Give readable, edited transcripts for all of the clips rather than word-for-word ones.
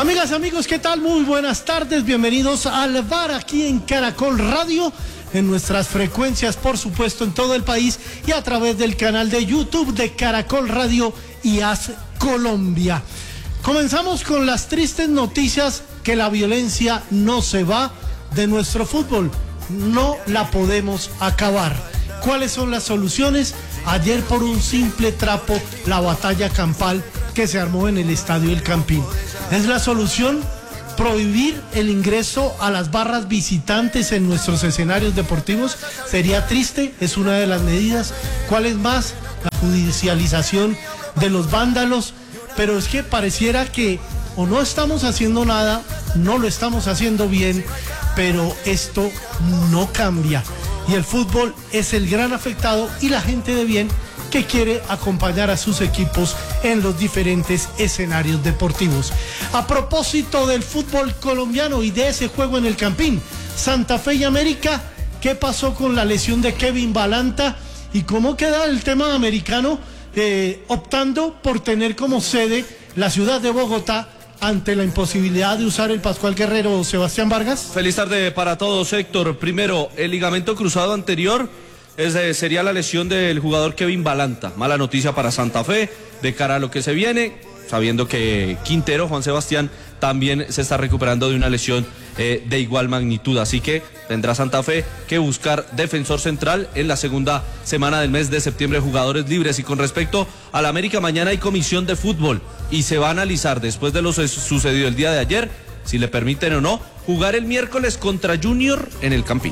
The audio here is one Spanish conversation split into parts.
Amigas, amigos, ¿qué tal? Muy buenas tardes, bienvenidos al VAR aquí en Caracol Radio, en nuestras frecuencias, por supuesto, en todo el país y a través del canal de YouTube de Caracol Radio y AS Colombia. Comenzamos con las tristes noticias que la violencia no se va de nuestro fútbol, no la podemos acabar. ¿Cuáles son las soluciones? Ayer por un simple trapo, la batalla campal que se armó en el Estadio El Campín. ¿Es la solución prohibir el ingreso a las barras visitantes en nuestros escenarios deportivos? Sería triste, es una de las medidas. ¿Cuál es más? La judicialización de los vándalos. Pero es que pareciera que o no estamos haciendo nada, no lo estamos haciendo bien, pero esto no cambia. Y el fútbol es el gran afectado y la gente de bien que quiere acompañar a sus equipos en los diferentes escenarios deportivos. A propósito del fútbol colombiano y de ese juego en el Campín, Santa Fe y América, ¿qué pasó con la lesión de Kevin Balanta? ¿Y cómo queda el tema americano optando por tener como sede la ciudad de Bogotá ante la imposibilidad de usar el Pascual Guerrero o Sebastián Vargas? Feliz tarde para todos, Héctor. Primero, el ligamento cruzado anterior sería la lesión del jugador Kevin Balanta. Mala noticia para Santa Fe de cara a lo que se viene, sabiendo que Quintero, Juan Sebastián, también se está recuperando de una lesión de igual magnitud. Así que tendrá Santa Fe que buscar defensor central en la segunda semana del mes de septiembre, jugadores libres. Y con respecto a la América, mañana hay comisión de fútbol y se va a analizar, después de lo sucedido el día de ayer, si le permiten o no jugar el miércoles contra Junior en el Campín.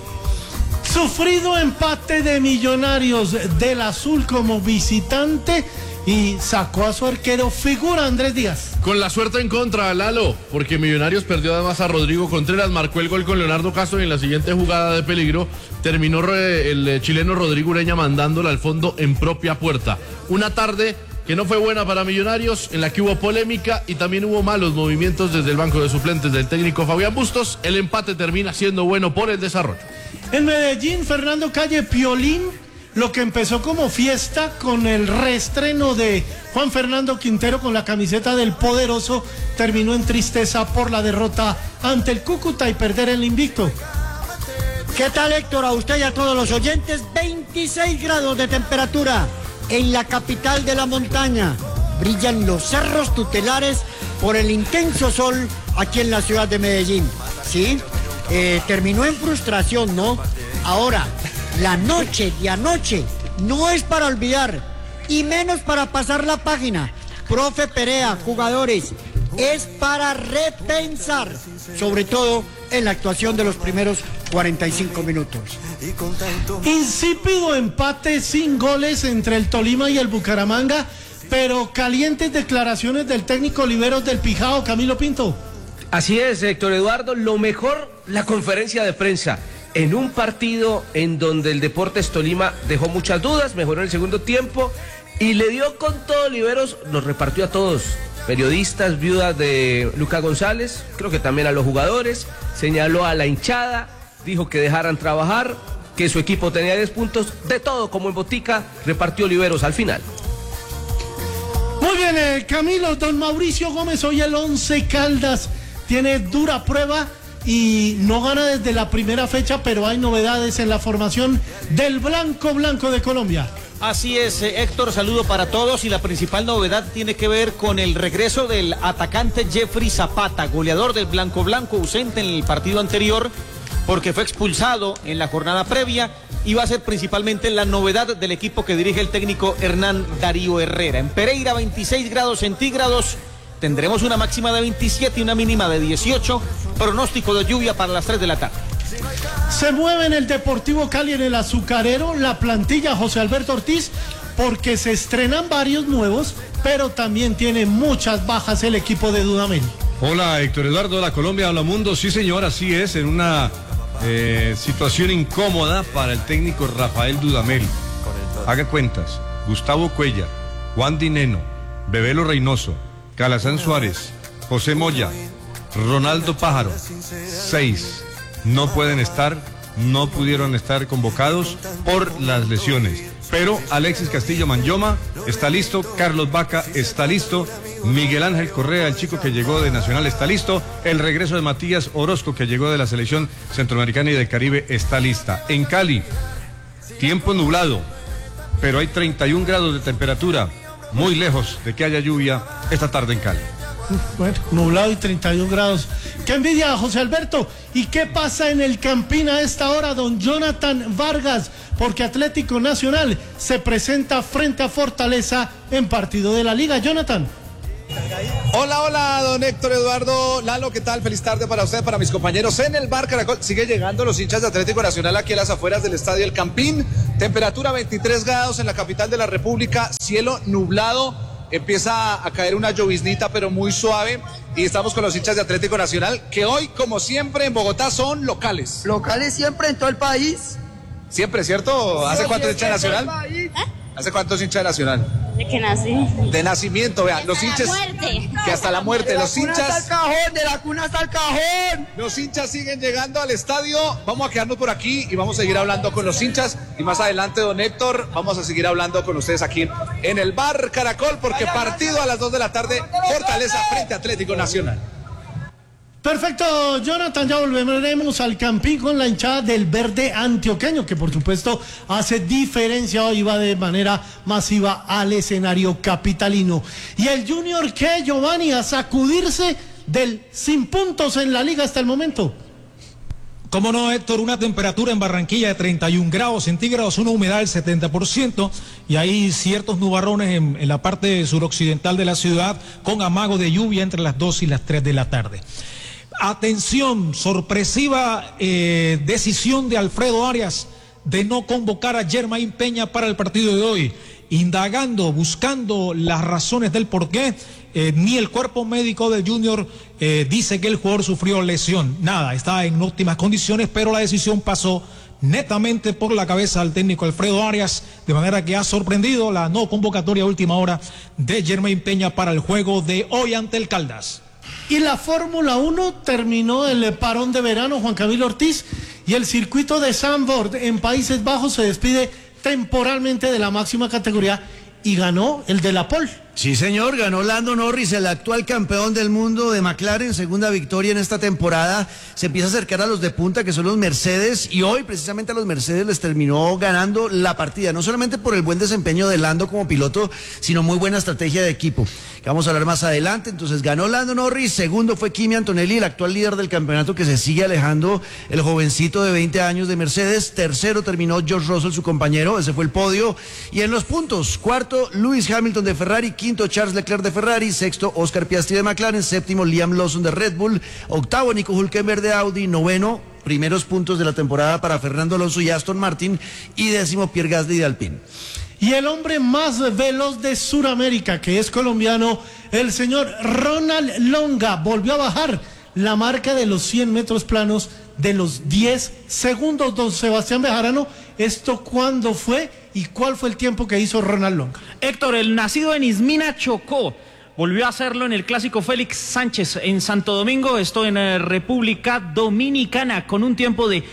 Sufrido empate de Millonarios del Azul como visitante y sacó a su arquero figura Andrés Díaz. Con la suerte en contra, Lalo, porque Millonarios perdió además a Rodrigo Contreras, marcó el gol con Leonardo Castro y en la siguiente jugada de peligro terminó el chileno Rodrigo Ureña mandándola al fondo en propia puerta. Una tarde que no fue buena para Millonarios, en la que hubo polémica y también hubo malos movimientos desde el banco de suplentes del técnico Fabián Bustos. El empate termina siendo bueno por el desarrollo. En Medellín, Fernando Calle Piolín, lo que empezó como fiesta con el reestreno de Juan Fernando Quintero con la camiseta del Poderoso, terminó en tristeza por la derrota ante el Cúcuta y perder el invicto. ¿Qué tal, Héctor? A usted y a todos los oyentes, 26 grados de temperatura en la capital de la montaña. Brillan los cerros tutelares por el intenso sol aquí en la ciudad de Medellín. ¿Sí? Terminó en frustración, ¿no? Ahora, la noche de anoche no es para olvidar y menos para pasar la página. Profe Perea, jugadores, es para repensar, sobre todo en la actuación de los primeros 45 minutos. Insípido empate sin goles entre el Tolima y el Bucaramanga, pero calientes declaraciones del técnico Oliveros del Pijao, Camilo Pinto. Así es, Héctor Eduardo, lo mejor, la conferencia de prensa, en un partido en donde el Deportes Tolima dejó muchas dudas, mejoró en el segundo tiempo y le dio con todo. Oliveros nos repartió a todos, periodistas, viudas de Luca González, creo que también a los jugadores, señaló a la hinchada, dijo que dejaran trabajar, que su equipo tenía 10 puntos, de todo como en botica, repartió Oliveros al final. Muy bien, Camilo, don Mauricio Gómez, hoy el Once Caldas tiene dura prueba y no gana desde la primera fecha, pero hay novedades en la formación del Blanco de Colombia. Así es, Héctor, saludo para todos y la principal novedad tiene que ver con el regreso del atacante Jeffrey Zapata, goleador del Blanco, ausente en el partido anterior porque fue expulsado en la jornada previa y va a ser principalmente la novedad del equipo que dirige el técnico Hernán Darío Herrera. En Pereira, 26 grados centígrados. Tendremos una máxima de 27 y una mínima de 18. Pronóstico de lluvia para las 3 de la tarde. Se mueve en el Deportivo Cali, en el Azucarero, la plantilla José Alberto Ortiz, porque se estrenan varios nuevos, pero también tiene muchas bajas el equipo de Dudamel. Hola, Héctor Eduardo, hola Colombia, hola mundo. Sí, señor, así es, en una situación incómoda para el técnico Rafael Dudamel. Haga cuentas: Gustavo Cuellar, Juan Dineno, Bebelo Reynoso, Calazán Suárez, José Moya, Ronaldo Pájaro. 6 no pueden estar, no pudieron estar convocados por las lesiones. Pero Alexis Castillo Manyoma está listo, Carlos Vaca está listo, Miguel Ángel Correa, el chico que llegó de Nacional, está listo. El regreso de Matías Orozco, que llegó de la selección centroamericana y del Caribe, está lista. En Cali, tiempo nublado, pero hay 31 grados de temperatura, muy lejos de que haya lluvia esta tarde en Cali. Bueno, nublado y 31 grados. ¡Qué envidia, José Alberto! ¿Y qué pasa en el Campín a esta hora, don Jonathan Vargas? Porque Atlético Nacional se presenta frente a Fortaleza en partido de la Liga. Jonathan. Hola, don Héctor Eduardo. Lalo, ¿qué tal? Feliz tarde para usted, para mis compañeros en el Bar Caracol. Sigue llegando los hinchas de Atlético Nacional aquí a las afueras del Estadio El Campín. Temperatura 23 grados en la capital de la República, cielo nublado. Empieza a caer una lloviznita, pero muy suave. Y estamos con los hinchas de Atlético Nacional, que hoy, como siempre, en Bogotá son locales. Locales siempre en todo el país. Siempre, ¿cierto? ¿Hace cuánto hincha de Nacional? ¿Hace cuántos hincha de Nacional? De que nací. De nacimiento, vean, los hinchas. Que hasta la muerte, los hinchas. De la cuna hasta el cajón. Los hinchas siguen llegando al estadio. Vamos a quedarnos por aquí y vamos a seguir hablando con los hinchas. Y más adelante, don Héctor, vamos a seguir hablando con ustedes aquí en el Bar Caracol, porque partido a las 2 de la tarde, Fortaleza frente a Atlético Nacional. Perfecto, Jonathan, ya volveremos al Campín con la hinchada del verde antioqueño, que por supuesto hace diferencia hoy, va de manera masiva al escenario capitalino. Y el Junior, ¿qué, Giovanni? A sacudirse del sin puntos en la liga hasta el momento. Cómo no, Héctor, una temperatura en Barranquilla de 31 grados centígrados, una humedad del 70%, y hay ciertos nubarrones en la parte suroccidental de la ciudad, con amago de lluvia entre las 2 y las 3 de la tarde. Atención, sorpresiva decisión de Alfredo Arias de no convocar a Jermain Peña para el partido de hoy. Indagando, buscando las razones del porqué, ni el cuerpo médico del Junior dice que el jugador sufrió lesión. Nada, está en óptimas condiciones, pero la decisión pasó netamente por la cabeza del técnico Alfredo Arias, de manera que ha sorprendido la no convocatoria a última hora de Jermain Peña para el juego de hoy ante el Caldas. Y la Fórmula 1 terminó el parón de verano, Juan Camilo Ortiz, y el circuito de Zandvoort en Países Bajos se despide temporalmente de la máxima categoría y ganó el de la pole. Sí, señor, ganó Lando Norris, el actual campeón del mundo de McLaren, segunda victoria en esta temporada. Se empieza a acercar a los de punta, que son los Mercedes, y hoy precisamente a los Mercedes les terminó ganando la partida, no solamente por el buen desempeño de Lando como piloto, sino muy buena estrategia de equipo, que vamos a hablar más adelante. Entonces ganó Lando Norris, segundo fue Kimi Antonelli, el actual líder del campeonato, que se sigue alejando, el jovencito de 20 años de Mercedes. Tercero terminó George Russell, su compañero, ese fue el podio. Y en los puntos, cuarto Lewis Hamilton de Ferrari, quinto Charles Leclerc de Ferrari, sexto Oscar Piastri de McLaren, séptimo Liam Lawson de Red Bull, octavo Nico Hülkenberg de Audi, noveno, primeros puntos de la temporada para Fernando Alonso y Aston Martin, y décimo Pierre Gasly de Alpine. Y el hombre más veloz de Sudamérica, que es colombiano, el señor Ronald Longa, volvió a bajar la marca de los 100 metros planos de los 10 segundos. Don Sebastián Bejarano, ¿esto cuándo fue y cuál fue el tiempo que hizo Ronald Longa? Héctor, el nacido en Ismina, Chocó, volvió a hacerlo en el clásico Félix Sánchez en Santo Domingo, esto en República Dominicana, con un tiempo de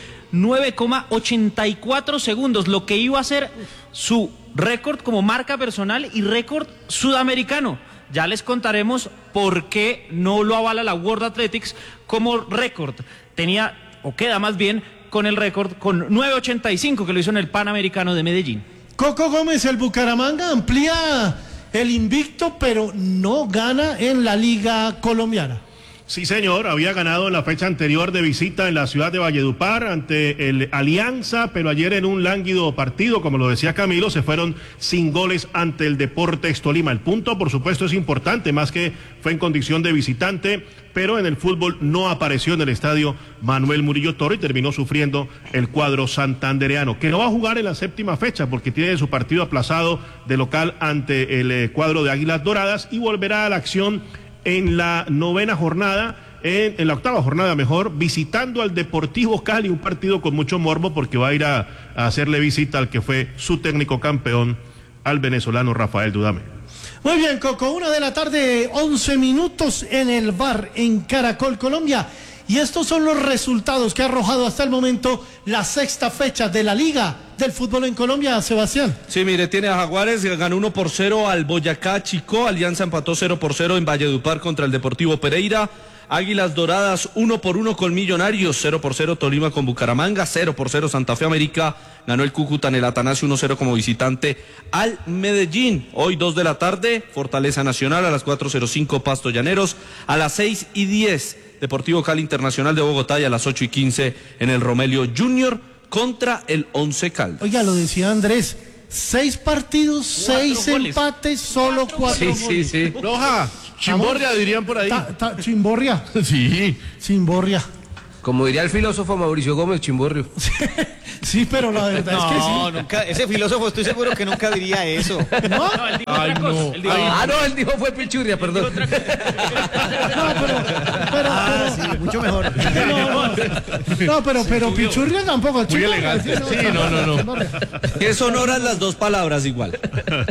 9,84 segundos, lo que iba a ser su récord como marca personal y récord sudamericano. Ya les contaremos por qué no lo avala la World Athletics como récord. Tenía, o queda más bien, con el récord con 9.85 que lo hizo en el Panamericano de Medellín. Coco Gómez, el Bucaramanga, amplía el invicto, pero no gana en la Liga Colombiana. Sí, señor, había ganado en la fecha anterior de visita en la ciudad de Valledupar ante el Alianza, pero ayer en un lánguido partido, como lo decía Camilo, se fueron sin goles ante el Deportes Tolima. El punto, por supuesto, es importante, más que fue en condición de visitante, pero en el fútbol no apareció en el estadio Manuel Murillo Toro y terminó sufriendo el cuadro santandereano, que no va a jugar en la séptima fecha porque tiene su partido aplazado de local ante el cuadro de Águilas Doradas y volverá a la acción en la novena jornada, en la octava jornada mejor, visitando al Deportivo Cali, un partido con mucho morbo porque va a ir a hacerle visita al que fue su técnico campeón, al venezolano Rafael Dudamel. Muy bien, Coco, 1 de la tarde, 11 minutos en el bar en Caracol, Colombia. Y estos son los resultados que ha arrojado hasta el momento la sexta fecha de la Liga del Fútbol en Colombia, Sebastián. Sí, mire, tiene a Jaguares, ganó 1-0 al Boyacá Chicó, Alianza empató 0-0 en Valledupar contra el Deportivo Pereira, Águilas Doradas 1-1 con Millonarios, 0-0 Tolima con Bucaramanga, 0-0 Santa Fe América, ganó el Cúcuta en el Atanasio 1-0 como visitante al Medellín. Hoy 2 de la tarde, Fortaleza Nacional, a las 4:05 Pasto Llaneros, a las 6:10 Deportivo Cali Internacional de Bogotá y a las 8:15 en el Romelio Junior contra el Once Caldas. Oiga, lo decía Andrés, 6 partidos, 6 empates, solo 4 goles. Sí. Roja, chimborria dirían por ahí. Chimborria. Sí. Chimborria. Como diría el filósofo Mauricio Gómez, chimborrio. Sí, pero la verdad es que sí. No, nunca, ese filósofo estoy seguro que nunca diría eso. ¿No? Ay, no. Él dijo fue pichurria, perdón. Sí, mucho mejor. No, pero pichurria tampoco. Muy elegante. Sí, no. Que sonoras las dos palabras igual.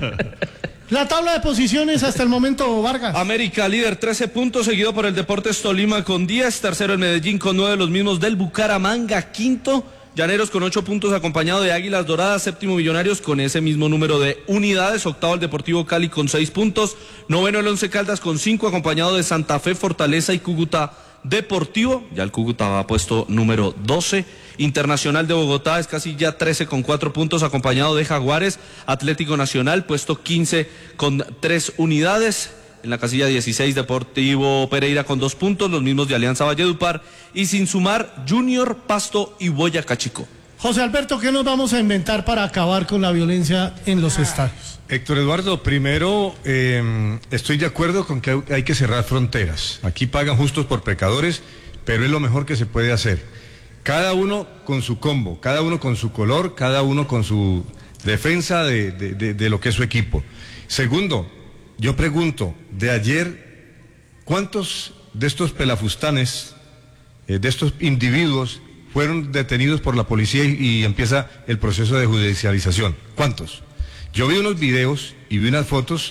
La tabla de posiciones hasta el momento, Vargas. América líder 13 puntos, seguido por el Deportes Tolima con 10, tercero el Medellín con 9, los mismos del Bucaramanga, quinto Llaneros con 8 puntos acompañado de Águilas Doradas, séptimo Millonarios con ese mismo número de unidades, octavo el Deportivo Cali con 6 puntos, noveno el Once Caldas con 5 acompañado de Santa Fe, Fortaleza y Cúcuta Deportivo, ya el Cúcuta va puesto número 12, Internacional de Bogotá es casi ya 13 con 4 puntos acompañado de Jaguares, Atlético Nacional puesto 15 con 3 unidades, en la casilla 16 Deportivo Pereira con 2 puntos, los mismos de Alianza Valledupar y sin sumar Junior, Pasto y Boyacá Chicó. José Alberto, ¿qué nos vamos a inventar para acabar con la violencia en los estadios? Héctor Eduardo, primero estoy de acuerdo con que hay que cerrar fronteras. Aquí pagan justos por pecadores, pero es lo mejor que se puede hacer. Cada uno con su combo, cada uno con su color, cada uno con su defensa de lo que es su equipo. Segundo, yo pregunto, de ayer, ¿cuántos de estos pelafustanes, de estos individuos, fueron detenidos por la policía y empieza el proceso de judicialización? ¿Cuántos? Yo vi unos videos y vi unas fotos,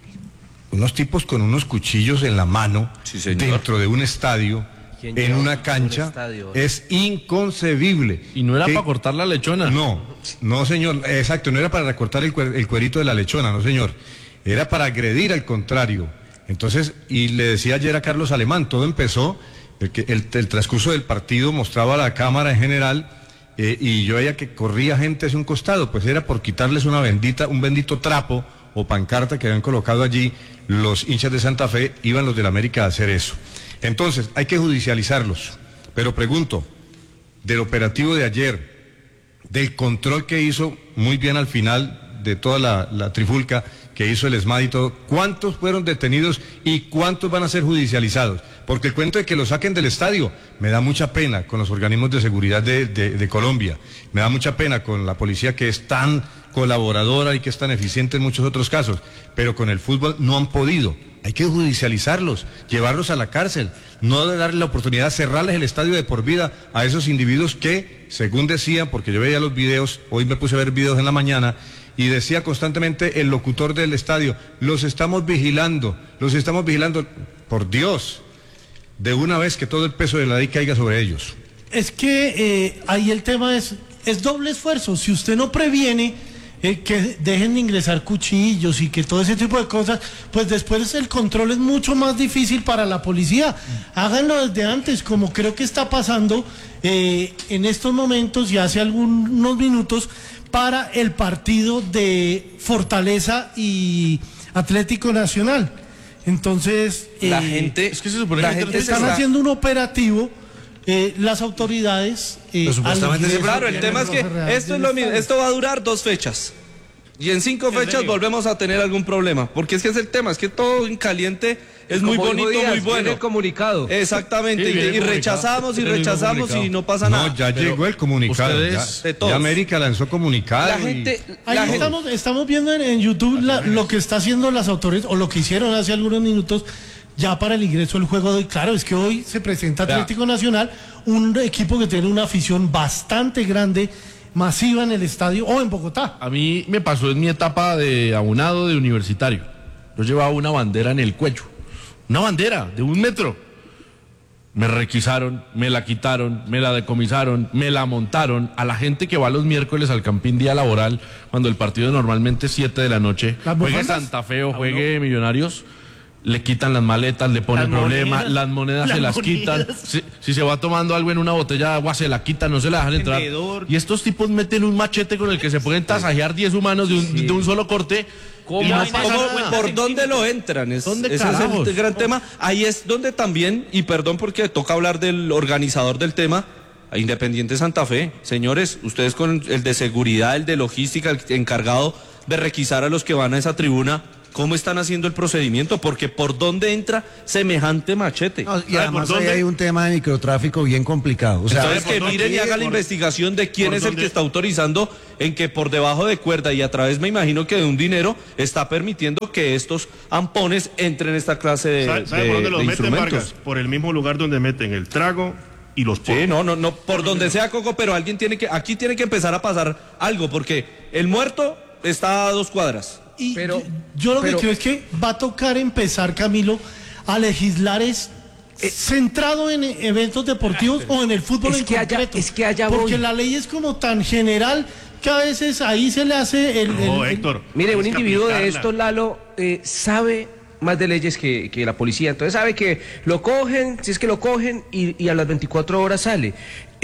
unos tipos con unos cuchillos en la mano, sí, dentro de un estadio, en una cancha, es inconcebible. Y no era para cortar la lechona. No señor, exacto, no era para recortar el cuerito de la lechona, no señor, era para agredir al contrario. Entonces, y le decía ayer a Carlos Alemán, todo empezó, el transcurso del partido mostraba a la cámara en general, y yo veía que corría gente hacia un costado, pues era por quitarles un bendito trapo o pancarta que habían colocado allí los hinchas de Santa Fe, iban los del América a hacer eso. Entonces, hay que judicializarlos. Pero pregunto, del operativo de ayer, del control que hizo muy bien al final de toda la trifulca que hizo el ESMAD y todo, ¿cuántos fueron detenidos y cuántos van a ser judicializados? Porque el cuento de que lo saquen del estadio, me da mucha pena con los organismos de seguridad de Colombia, me da mucha pena con la policía que es tan colaboradora y que es tan eficiente en muchos otros casos, pero con el fútbol no han podido. Hay que judicializarlos, llevarlos a la cárcel, no darle la oportunidad de cerrarles el estadio de por vida a esos individuos que, según decían, porque yo veía los videos, hoy me puse a ver videos en la mañana, y decía constantemente el locutor del estadio, los estamos vigilando, por Dios, de una vez que todo el peso de la ley caiga sobre ellos. Es que ahí el tema es doble esfuerzo, si usted no previene que dejen de ingresar cuchillos y que todo ese tipo de cosas, pues después el control es mucho más difícil para la policía. Háganlo desde antes, como creo que está pasando en estos momentos y hace algunos minutos para el partido de Fortaleza y Atlético Nacional. Entonces, la gente, es que se supone que están haciendo un operativo. Las autoridades claro, el tema es que esto es lo mismo, esto va a durar 2 fechas y en 5 fechas volvemos a tener algún problema, porque es que es el tema, es que todo en caliente es muy bonito, muy bueno. Comunicado. Exactamente, y rechazamos y no pasa nada. No, ya llegó el comunicado, ya América lanzó comunicado. Estamos viendo en YouTube lo que está haciendo las autoridades, o lo que hicieron hace algunos minutos, ya para el ingreso del juego de hoy. Claro, es que hoy se presenta Atlético Nacional, un equipo que tiene una afición bastante grande, masiva en el estadio o en Bogotá. A mí me pasó en mi etapa de abonado de universitario. Yo llevaba una bandera en el cuello, una bandera de 1 metro. Me requisaron, me la quitaron, me la decomisaron, me la montaron. A la gente que va los miércoles al Campín día laboral, cuando el partido normalmente es 7 de la noche, juegue Santa Fe o juegue Millonarios, le quitan las maletas, le ponen problema, las monedas se las quitan. Si se va tomando algo en una botella de agua, se la quitan, no se la dejan entrar. Y estos tipos meten un machete con el que se pueden tasajear 10 humanos de un solo corte. ¿Por dónde lo entran? Ese es el gran tema. Ahí es donde también, y perdón porque toca hablar del organizador del tema, a Independiente Santa Fe. Señores, ustedes con el de seguridad, el de logística, el encargado de requisar a los que van a esa tribuna, ¿cómo están haciendo el procedimiento? Porque ¿por dónde entra semejante machete? No, y además ahí hay un tema de microtráfico bien complicado. O sea, entonces que miren y hagan la investigación de quién es el que está autorizando en que por debajo de cuerda y a través, me imagino que de un dinero, está permitiendo que estos ampones entren en esta clase de ¿Sabe por dónde los meten, instrumentos? Vargas? Por el mismo lugar donde meten el trago y los porros. Sí, no, por donde sea, Coco, pero alguien aquí tiene que empezar a pasar algo, porque el muerto está a 2 cuadras. Y yo lo que creo es que va a tocar empezar, Camilo, a legislar centrado en eventos deportivos o en el fútbol en concreto. Porque la ley es como tan general que a veces ahí se le hace Héctor. Mire, un individuo de estos, Lalo, sabe más de leyes que la policía, entonces sabe que lo cogen, si es que lo cogen, y a las 24 horas sale.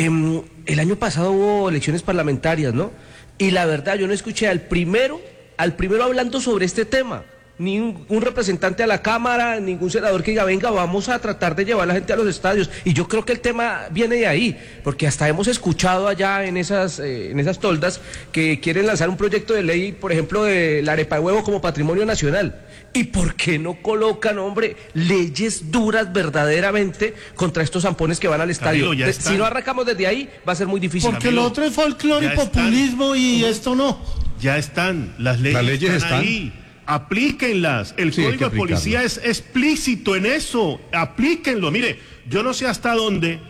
El año pasado hubo elecciones parlamentarias, ¿no? Y la verdad, yo no escuché al primero hablando sobre este tema, ni un representante a la Cámara, ningún senador que diga, venga, vamos a tratar de llevar a la gente a los estadios. Y yo creo que el tema viene de ahí, porque hasta hemos escuchado allá en esas toldas que quieren lanzar un proyecto de ley, por ejemplo, de la arepa de huevo como patrimonio nacional. ¿Y por qué no colocan, hombre, leyes duras verdaderamente contra estos zampones que van al estadio? Si no arrancamos desde ahí, va a ser muy difícil. Porque lo otro es folclore y populismo y esto no. Ya están, las leyes están ahí. Aplíquenlas. El código de policía es explícito en eso. Aplíquenlo. Mire, yo no sé hasta dónde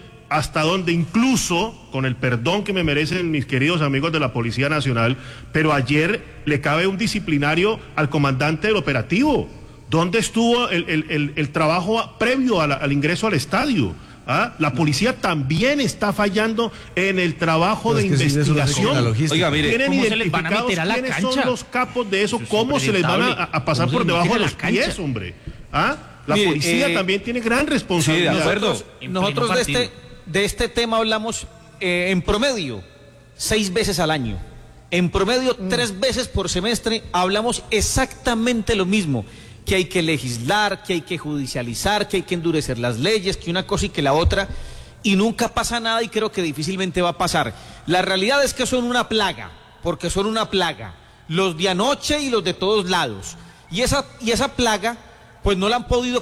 incluso, con el perdón que me merecen mis queridos amigos de la Policía Nacional, pero ayer le cabe un disciplinario al comandante del operativo. ¿Dónde estuvo el trabajo previo al ingreso al estadio? La policía también está fallando en el trabajo de investigación. Oiga, mire, tienen ¿cómo se les van a identificados meter a la quiénes cancha? son los capos de eso, cómo se les van a pasar por debajo de los pies, hombre. La policía también tiene gran responsabilidad. Sí, de acuerdo. Nosotros de este tema hablamos en promedio 6 veces al año. En promedio 3 veces por semestre hablamos exactamente lo mismo. Que hay que legislar, que hay que judicializar, que hay que endurecer las leyes, que una cosa y que la otra, y nunca pasa nada y creo que difícilmente va a pasar. La realidad es que son una plaga, porque son una plaga, los de anoche y los de todos lados. Y esa plaga, pues no la han podido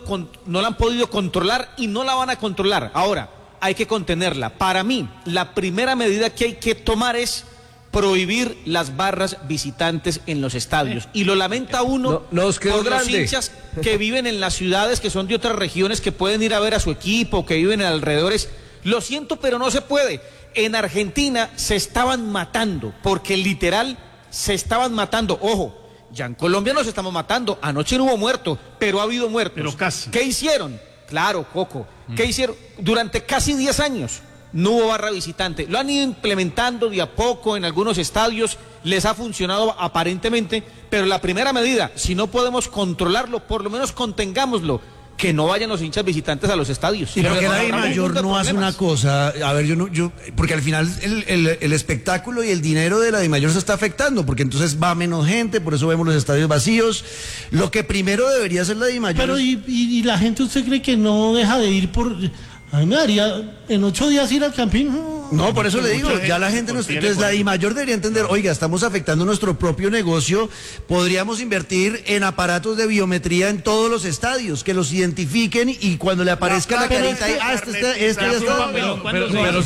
controlar y no la van a controlar. Ahora, hay que contenerla. Para mí, la primera medida que hay que tomar es prohibir las barras visitantes en los estadios. Y lo lamenta uno por los hinchas que viven en las ciudades, que son de otras regiones, que pueden ir a ver a su equipo, que viven en alrededores. Lo siento, pero no se puede. En Argentina se estaban matando, porque literal se estaban matando. Ojo, ya en Colombia nos estamos matando. Anoche no hubo muertos, pero ha habido muertos. Pero casi. ¿Qué hicieron? Claro, Coco. ¿Qué hicieron? Durante casi 10 años no hubo barra visitante. Lo han ido implementando de a poco en algunos estadios, les ha funcionado aparentemente, pero la primera medida, si no podemos controlarlo, por lo menos contengámoslo, que no vayan los hinchas visitantes a los estadios. Y porque la DIMAYOR no hace una cosa, a ver, porque al final el espectáculo y el dinero de la DIMAYOR se está afectando, porque entonces va menos gente, por eso vemos los estadios vacíos. Lo que primero debería hacer la DIMAYOR. Pero y la gente, ¿usted cree que no deja de ir por? A mí me daría en 8 días ir al Campín. No, por eso le digo, ya la gente nos... Entonces la DIMAYOR debería entender, oiga, estamos afectando nuestro propio negocio, podríamos invertir en aparatos de biometría en todos los estadios, que los identifiquen y cuando le aparezca la carita ahí, este ya está. Pero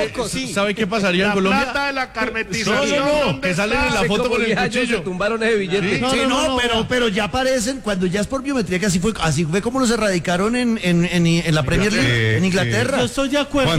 ¿sabe qué pasaría en Colombia? La plata de la carnetización. No, que salen en la foto con el cuchillo. Se tumbaron ese billete. Pero ya aparecen, cuando ya es por biometría, que así fue como los erradicaron en la Premier League, en Inglaterra. Yo estoy de acuerdo.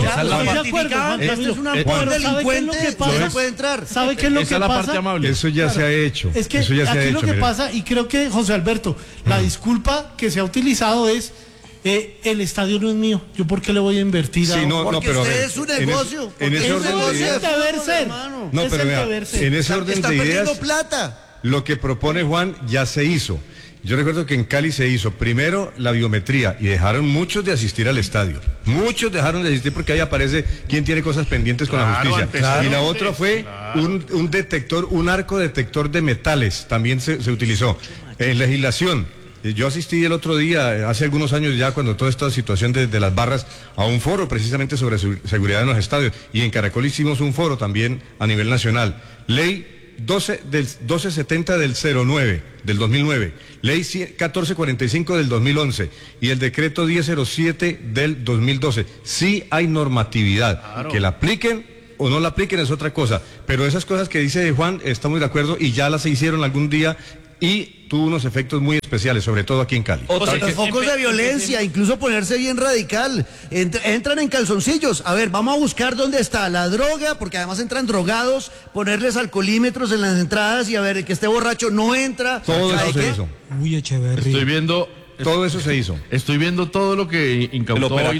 Este es un delincuente, no puede entrar. ¿Sabe qué es lo que pasa? Eso ya se ha hecho. Es que aquí lo que pasa, y creo que, José Alberto, la disculpa que se ha utilizado es el estadio no es mío, ¿yo por qué le voy a invertir a porque pero usted es un negocio. En ese orden de ideas. Deber ser. No, Es pero el vea, deber ser. en ese orden de ideas, plata. lo que propone Juan ya se hizo. Yo recuerdo que en Cali se hizo primero la biometría y dejaron muchos de asistir al estadio. Muchos dejaron de asistir porque ahí aparece quién tiene cosas pendientes con la justicia. Y la otra fue un detector, un arco detector de metales, también se utilizó. En legislación, yo asistí el otro día, hace algunos años ya, cuando toda esta situación de las barras, a un foro precisamente sobre seguridad en los estadios. Y en Caracol hicimos un foro también a nivel nacional. Ley 1270 del 09, del 2009, ley 1445 del 2011 y el decreto 1007 del 2012. Sí hay normatividad. Claro. Que la apliquen o no la apliquen es otra cosa, pero esas cosas que dice Juan, estamos de acuerdo y ya las se hicieron algún día y tuvo unos efectos muy especiales, sobre todo aquí en Cali. Los focos de violencia, incluso ponerse bien radical, entran en calzoncillos. A ver, vamos a buscar dónde está la droga, porque además entran drogados, ponerles alcoholímetros en las entradas y a ver, el que esté borracho no entra. Todo eso se hizo. Uy, Echeverri. Estoy viendo... Todo eso se hizo. Estoy viendo todo lo que incautó hoy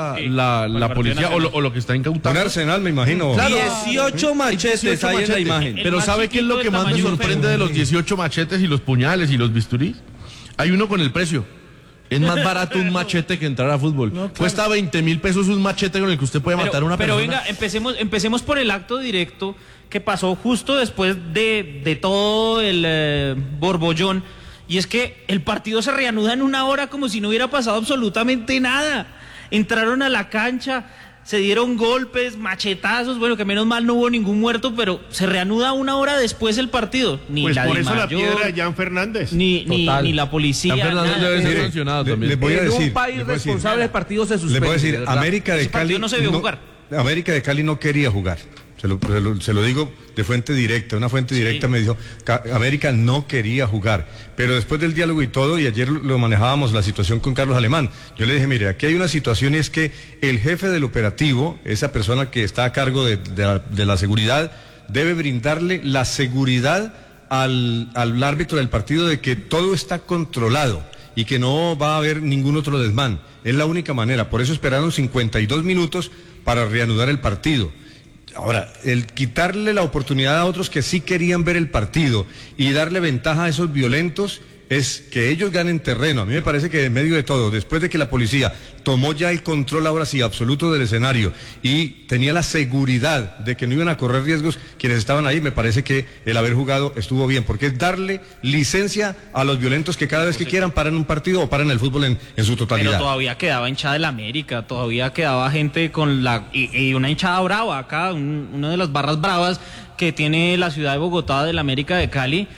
la policía o lo que está incautando. Un arsenal, me imagino. Claro, 18 machetes ahí en la imagen. Pero ¿sabe qué es lo que más me sorprende de los 18 machetes y los puñales y los bisturís? Hay uno con el precio. Es más barato un machete que entrar a fútbol. No, claro. Cuesta 20.000 pesos un machete con el que usted puede matar a una persona. Pero venga, empecemos por el acto directo que pasó justo después de todo el borbollón. Y es que el partido se reanuda en una hora como si no hubiera pasado absolutamente nada. Entraron a la cancha, se dieron golpes, machetazos, bueno, que menos mal no hubo ningún muerto, pero se reanuda una hora después el partido. Ni pues la por eso Mayor, la piedra de Jan Fernández. Ni la policía. Jan Fernández debe ser sancionado también. Les voy a decir, en un país responsable de partidos se suspende. Les voy a decir, América de Cali no se vio jugar. América de Cali no quería jugar. Se lo digo de fuente directa, una fuente directa me dijo, América no quería jugar, pero después del diálogo y todo, y ayer lo manejábamos la situación con Carlos Alemán, yo le dije, mire, aquí hay una situación y es que el jefe del operativo, esa persona que está a cargo de la seguridad, debe brindarle la seguridad al árbitro del partido de que todo está controlado y que no va a haber ningún otro desmán, es la única manera, por eso esperaron 52 minutos para reanudar el partido. Ahora, el quitarle la oportunidad a otros que sí querían ver el partido y darle ventaja a esos violentos es que ellos ganen terreno. A mí me parece que en medio de todo, después de que la policía tomó ya el control ahora sí absoluto del escenario y tenía la seguridad de que no iban a correr riesgos quienes estaban ahí, me parece que el haber jugado estuvo bien, porque es darle licencia a los violentos que cada vez que quieran paran un partido o paran el fútbol en su totalidad. Pero todavía quedaba hinchada del América, todavía quedaba gente con y una hinchada brava acá, una de las barras bravas que tiene la ciudad de Bogotá del América de Cali.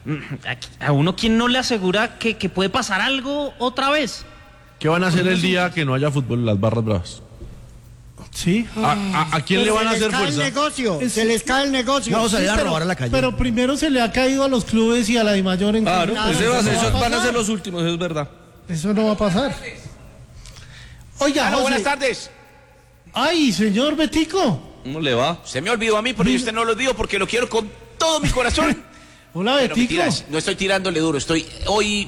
A uno, ¿quién no le asegura que puede pasar algo otra vez? ¿Qué van a hacer el día que no haya fútbol las barras bravas? Sí. ¿A quién le van a hacer fuerza? Se les cae el negocio. Vamos a ir a robar a la calle. Pero primero se le ha caído a los clubes y a la DIMAYOR en Claro, esos van a pasar. ser los últimos, es verdad. Eso no va a pasar. Oiga, José. buenas tardes. Ay, señor Betico. ¿Cómo le va? Se me olvidó a mí, pero usted no lo digo porque lo quiero con todo mi corazón. Hola, Pero Betico. mentiras, no estoy tirándole duro, estoy hoy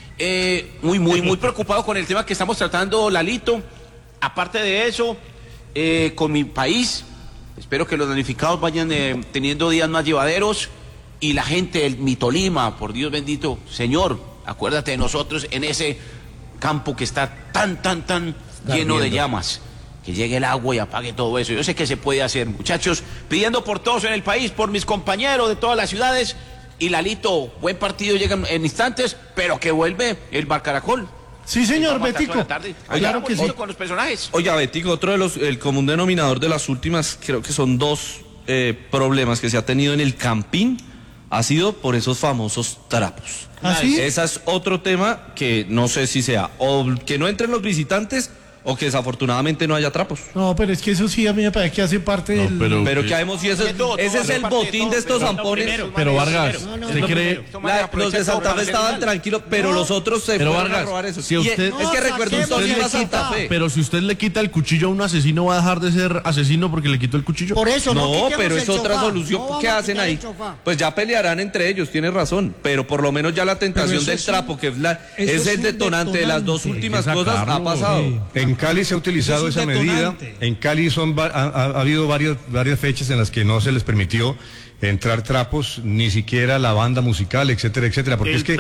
muy preocupado con el tema que estamos tratando, Lalito. Aparte de eso, con mi país, espero que los damnificados vayan teniendo días más llevaderos y la gente del mi Tolima, por Dios bendito, Señor, acuérdate de nosotros en ese campo que está tan lleno de llamas. Que llegue el agua y apague todo eso. Yo sé que se puede hacer, muchachos, pidiendo por todos en el país, por mis compañeros de todas las ciudades. Y Lalito, buen partido llega en instantes, pero que vuelve el Bar Caracol. Sí, señor Betico. Claro que sí. Con los personajes. Oiga, Betico, otro de el común denominador de las últimas, creo que son dos problemas que se ha tenido en el Campín, ha sido por esos famosos trapos. ¿Ah, sí? Ese es otro tema que no sé si sea o que no entren los visitantes o que desafortunadamente no haya trapos. No, pero es que eso sí a mí me parece que hace parte del... Pero que habemos, ese es el botín de estos zampones. Pero Vargas, ¿usted cree? Los de Santa Fe estaban tranquilos, pero los otros se fueron a robar eso. Si usted, es que recuerdo un Tolima Santa Fe. Pero si usted le quita el cuchillo a un asesino, ¿va a dejar de ser asesino porque le quitó el cuchillo? Por eso no, pero es otra solución. ¿Qué hacen ahí? Pues ya pelearán entre ellos, tienes razón, pero por lo menos ya la tentación del trapo, que es el detonante de las dos últimas cosas, ha pasado. En Cali se ha utilizado esa medida. En Cali ha habido varias fechas en las que no se les permitió entrar trapos, ni siquiera la banda musical, etcétera, etcétera, porque es que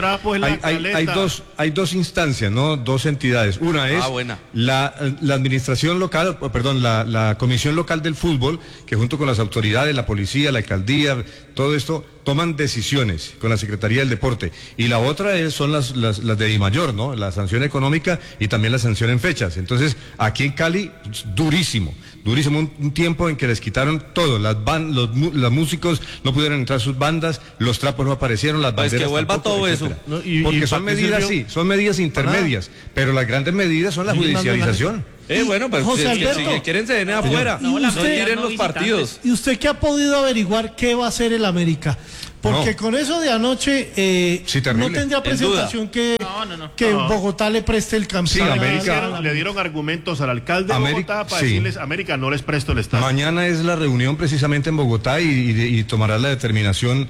hay dos instancias, ¿no? Dos entidades. Una es la administración local, perdón, la comisión local del fútbol, que junto con las autoridades, la policía, la alcaldía, todo esto, toman decisiones con la Secretaría del Deporte. Y la otra son las de Dimayor, ¿no? La sanción económica y también la sanción en fechas. Entonces, aquí en Cali, durísimo, un tiempo en que les quitaron todo, los músicos no pudieron entrar sus bandas, los trapos no aparecieron, las banderas pues que vuelva tampoco, todo etcétera. eso. Porque son medidas, sí, son medidas intermedias, pero las grandes medidas son la judicialización. Bueno, pues José Alberto, si quieren se den afuera, no tiren los partidos. ¿Y usted qué ha podido averiguar qué va a hacer el América? Porque con eso de anoche no tendría presentación que Bogotá le preste el campo. Sí, le dieron argumentos al alcalde de Bogotá para decirles, América, no les presto el estadio. Mañana es la reunión precisamente en Bogotá y tomará la determinación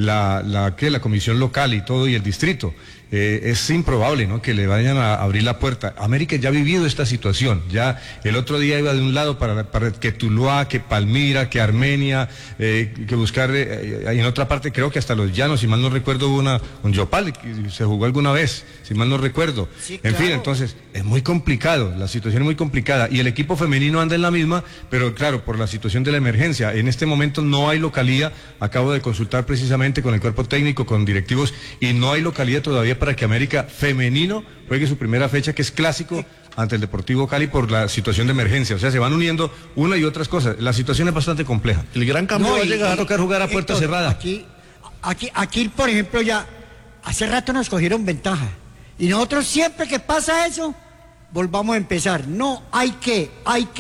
la comisión local y todo y el distrito. Es improbable, ¿no?, que le vayan a abrir la puerta. América ya ha vivido esta situación. Ya el otro día iba de un lado para que Tuluá, que Palmira, que Armenia, que buscar en otra parte, creo que hasta Los Llanos, si mal no recuerdo, hubo un Yopal que se jugó alguna vez, si mal no recuerdo. Sí, en fin, entonces es muy complicado, la situación es muy complicada y el equipo femenino anda en la misma, pero claro, por la situación de la emergencia. En este momento no hay localía. Acabo de consultar precisamente con el cuerpo técnico, con directivos, y no hay localía todavía para que América femenino juegue su primera fecha, que es clásico ante el Deportivo Cali por la situación de emergencia. O sea, se van uniendo una y otras cosas. La situación es bastante compleja. El gran cambio va a llegar. Va a tocar jugar a puerta cerrada. Aquí, por ejemplo, ya hace rato nos cogieron ventaja. Y nosotros siempre que pasa eso, volvamos a empezar. No, hay que.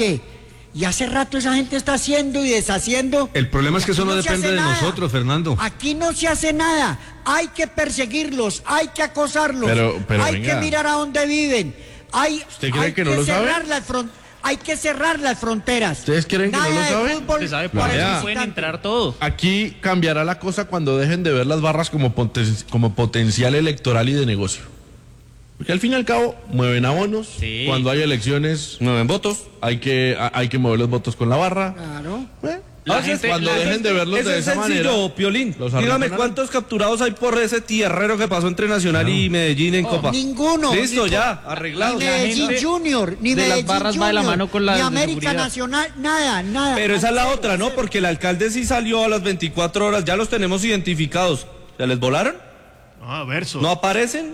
Y hace rato esa gente está haciendo y deshaciendo. El problema es que eso no depende de nosotros, Fernando. Aquí no se hace nada. Hay que perseguirlos, hay que acosarlos, pero hay que mirar a dónde viven. ¿Usted cree que no lo sabe? Hay que cerrar las fronteras. ¿Ustedes creen que no lo saben? Usted sabe por eso pueden entrar todos. Aquí cambiará la cosa cuando dejen de ver las barras como potencial electoral y de negocio. Porque al fin y al cabo mueven abonos, cuando hay elecciones mueven votos, hay que mover los votos con la barra. Claro. Cuando dejen de verlos de esa manera. Piolín, dígame cuántos capturados hay por ese tierrero que pasó entre Nacional y Medellín en Copa. Ninguno. Listo, ya, arreglado. Ni Medellín Junior, ni de Medellín las barras Junior, va de la mano con la ni de América seguridad. Nacional, nada. Pero esa es la otra, ¿no? Porque el alcalde sí salió a las 24 horas, ya los tenemos identificados. ¿Se les volaron? Verso. ¿No aparecen?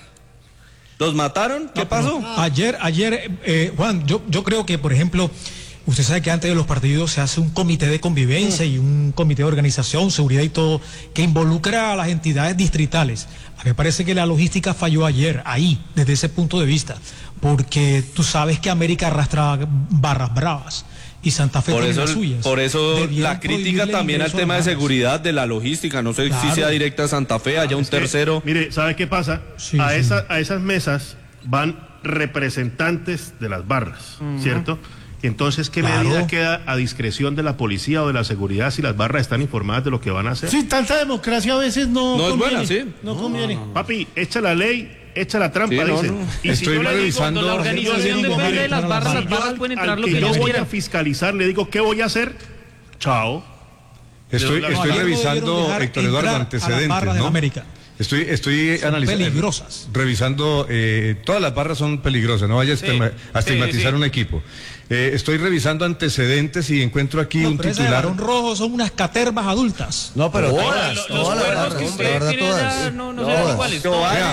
¿Los mataron? ¿Qué pasó? Ayer, Juan, yo creo que, por ejemplo, usted sabe que antes de los partidos se hace un comité de convivencia y un comité de organización, seguridad y todo, que involucra a las entidades distritales. A mí me parece que la logística falló ayer, ahí, desde ese punto de vista, porque tú sabes que América arrastra barras bravas. Y Santa Fe tiene las suyas. Por eso la crítica también al tema de seguridad, de la logística. No sé si sea directa a Santa Fe, haya un tercero. Mire, ¿sabe qué pasa? A esas mesas van representantes de las barras, ¿cierto? Entonces, ¿qué medida queda a discreción de la policía o de la seguridad si las barras están informadas de lo que van a hacer? Sí, tanta democracia a veces no conviene, es buena, sí. No conviene. Papi, echa la ley, echa la trampa, dice. Y Estoy si yo revisando. La organización depende de las barras pueden entrar lo que yo ellos voy quieran. a fiscalizar, le digo, ¿qué voy a hacer? Chao. Estoy revisando, Héctor Eduardo, antecedentes, ¿no? América. Estoy analizando, peligrosas. Revisando, todas las barras son peligrosas, no vayas a estigmatizar un equipo. Estoy revisando antecedentes y encuentro aquí un titular. Los rojos son unas catervas adultas. No, pero todas las barras que ustedes todas. tienen ya no son iguales.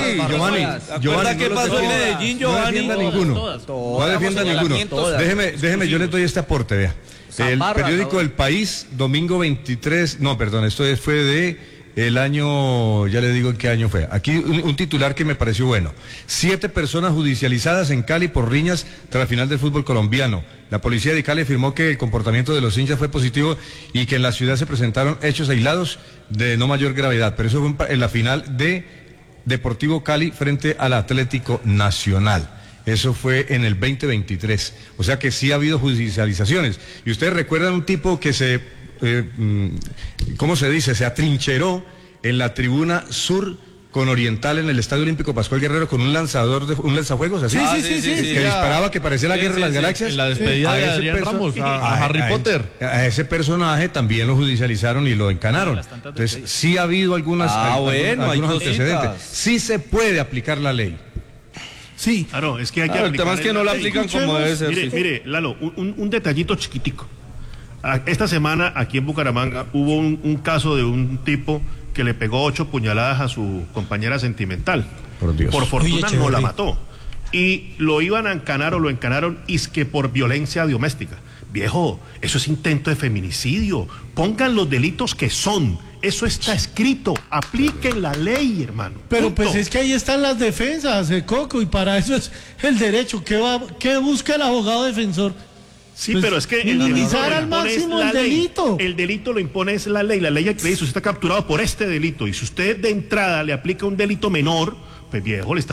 Giovanni, ¿qué pasó en Medellín, Giovanni? No defienda ninguno. No defienda ninguno. Déjeme, yo les doy este aporte, vea. El periódico El País, domingo 23, no, perdón, esto fue de el año, ya le digo en qué año fue. Aquí un titular que me pareció bueno. 7 personas judicializadas en Cali por riñas tras la final del fútbol colombiano. La policía de Cali afirmó que el comportamiento de los hinchas fue positivo y que en la ciudad se presentaron hechos aislados de no mayor gravedad. Pero eso fue en la final de Deportivo Cali frente al Atlético Nacional. Eso fue en el 2023. O sea que sí ha habido judicializaciones. Y ustedes recuerdan un tipo que ¿cómo se dice? Se atrincheró en la tribuna sur con Oriental en el Estadio Olímpico Pascual Guerrero con un lanzafuegos así. Sí. Que disparaba, que parecía la guerra de las galaxias. En la despedida de Adrián Ramos, a Harry Potter. A ese personaje también lo judicializaron y lo encanaron. Entonces sí ha habido algunos antecedentes. Sí se puede aplicar la ley. Sí. Claro, es que hay que el tema es que no la aplican como debe ser. Mire, Lalo, un detallito chiquitico. Esta semana aquí en Bucaramanga hubo un caso de un tipo que le pegó 8 puñaladas a su compañera sentimental. Por fortuna no la mató. Y lo iban a encanar o lo encanaron que por violencia doméstica. Viejo, eso es intento de feminicidio. Pongan los delitos que son. Eso está escrito. Apliquen la ley, hermano. Pero Punto. pues es que ahí están las defensas, Coco, y para eso es el derecho. ¿Qué busca el abogado defensor? Sí, pues, pero es que minimizar al máximo el delito. El delito lo impone es la ley. La ley que dice usted está capturado por este delito. Y si usted de entrada le aplica un delito menor, pues viejo, le está